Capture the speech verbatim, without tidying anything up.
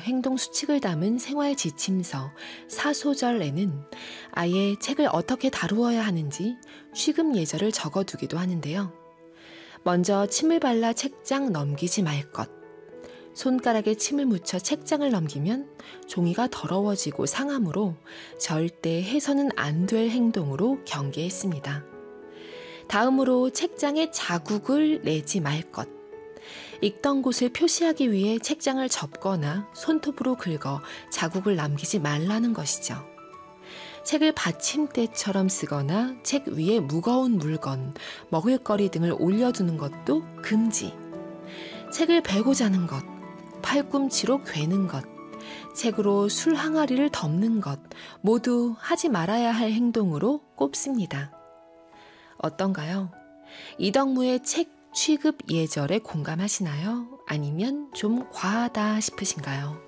행동 수칙을 담은 생활 지침서 사소절에는 아예 책을 어떻게 다루어야 하는지 취급 예절을 적어두기도 하는데요. 먼저 침을 발라 책장 넘기지 말 것. 손가락에 침을 묻혀 책장을 넘기면 종이가 더러워지고 상하므로 절대 해서는 안 될 행동으로 경계했습니다. 다음으로 책장에 자국을 내지 말 것. 읽던 곳을 표시하기 위해 책장을 접거나 손톱으로 긁어 자국을 남기지 말라는 것이죠. 책을 받침대처럼 쓰거나 책 위에 무거운 물건, 먹을거리 등을 올려두는 것도 금지. 책을 베고 자는 것, 팔꿈치로 괴는 것, 책으로 술 항아리를 덮는 것 모두 하지 말아야 할 행동으로 꼽습니다. 어떤가요? 이덕무의 책 취급 예절에 공감하시나요? 아니면 좀 과하다 싶으신가요?